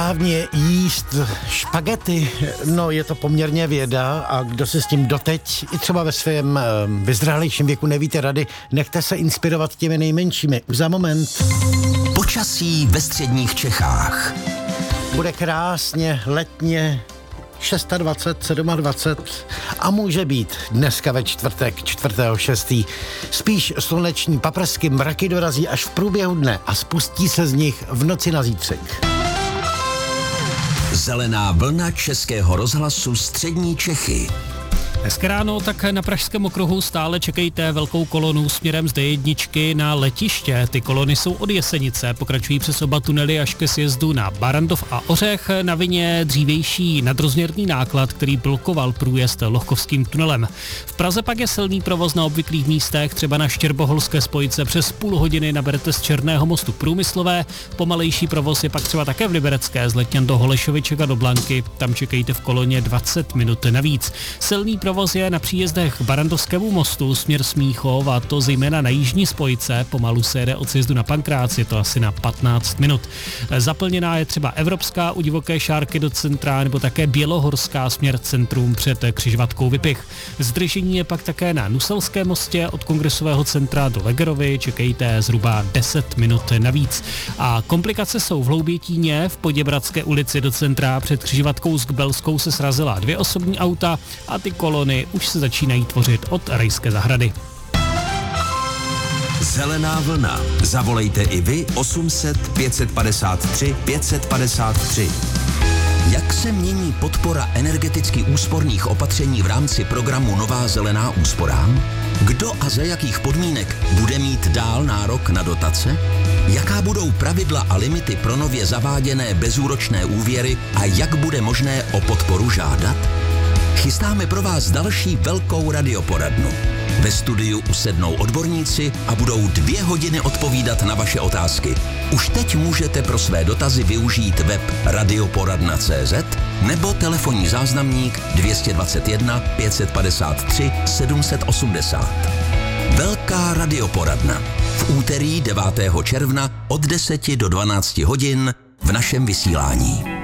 správně jíst špagety, no je to poměrně věda a kdo se s tím doteď i třeba ve svém vyzrálejším věku nevíte rady, nechte se inspirovat těmi nejmenšími. Už za moment. Počasí ve středních Čechách. Bude krásně, letně, 26, 27 a může být dneska ve čtvrtek 4.6. Spíš sluneční paprsky, mraky dorazí až v průběhu dne a spustí se z nich v noci na zítřek. Zelená vlna Českého rozhlasu Střední Čechy. Hezké ráno, tak na Pražském okruhu stále čekejte velkou kolonu směrem z D1 na letiště. Ty kolony jsou od Jesenice, pokračují přes oba tunely až ke sjezdu na Barrandov a Ořech. Na vině dřívější nadrozměrný náklad, který blokoval průjezd Lohkovským tunelem. V Praze pak je silný provoz na obvyklých místech, třeba na Štěrboholské spojce přes půl hodiny naberete z Černého mostu Průmyslové. Pomalejší provoz je pak třeba také v Liberecké z Letňan do Holešoviček a do Blanky. Tam čekejte v koloně 20 minut navíc. Silný provoz je na příjezdech k Barrandovskému mostu směr Smíchov, a to zejména na jižní spojce. Pomalu se jede od sjezdu na Pankrác, je to asi na 15 minut. Zaplněná je třeba Evropská u Divoké Šárky do centra, nebo také Bělohorská směr centrum před křižovatkou Vypich. Zdržení je pak také na Nuselském mostě od Kongresového centra do Legerovy, čekejte zhruba 10 minut navíc. A komplikace jsou v Hloubětíně, v Poděbradské ulici do centra před křižovatkou s Kbelskou se srazila 2 osobní auta a ty kolony už se začínají tvořit od Rajské zahrady. Zelená vlna. Zavolejte i vy 800 553 553. Jak se mění podpora energeticky úsporných opatření v rámci programu Nová zelená úsporám? Kdo a za jakých podmínek bude mít dál nárok na dotace? Jaká budou pravidla a limity pro nově zaváděné bezúročné úvěry a jak bude možné o podporu žádat? Chystáme pro vás další velkou radioporadnu. Ve studiu usednou odborníci a budou 2 hodiny odpovídat na vaše otázky. Už teď můžete pro své dotazy využít web radioporadna.cz nebo telefonní záznamník 221 553 780. Velká radioporadna. V úterý 9. června od 10 do 12 hodin v našem vysílání.